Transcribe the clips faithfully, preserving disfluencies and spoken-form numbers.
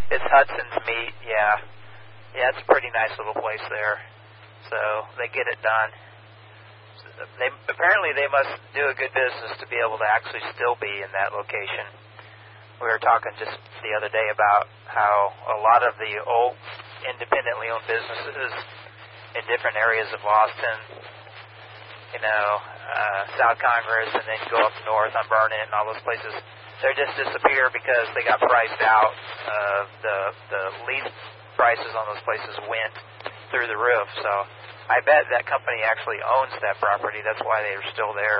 It's Hudson's Meat, yeah. Yeah, it's a pretty nice little place there. So they get it done. They, apparently they must do a good business to be able to actually still be in that location. We were talking just the other day about how a lot of the old independently owned businesses in different areas of Austin, you know, uh, South Congress, and then go up north on Burnett and all those places, they just disappear because they got priced out. Uh, the the lease prices on those places went through the roof. So I bet that company actually owns that property. That's why they're still there.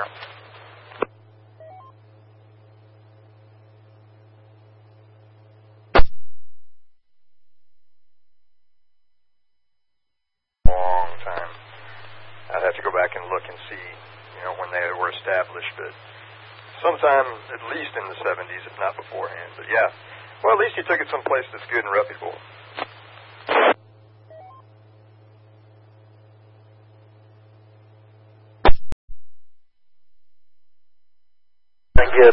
Long time. I'd have to go back and look and see, you know, when they were established, but sometime at least in the seventies, if not beforehand. But yeah, well, at least you took it someplace that's good and reputable. Thank you.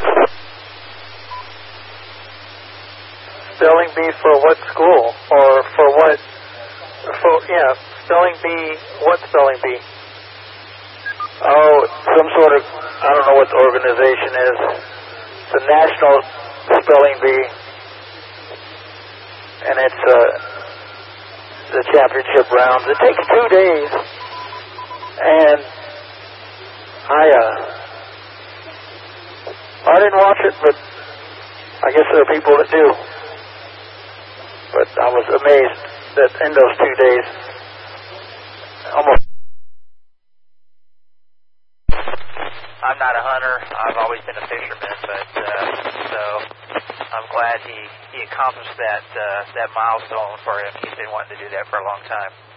Spelling bee for what school? Or for what? For, yeah, spelling bee, what spelling bee? Oh, some sort of, I don't know what the organization is. It's a national spelling bee. And it's uh, the championship rounds. It takes two days. And I, uh, I didn't watch it, but I guess there are people that do. But I was amazed that in those two days, almost. I'm not a hunter. I've always been a fisherman, but uh, so I'm glad he he accomplished that uh, that milestone for him. He's been wanting to do that for a long time.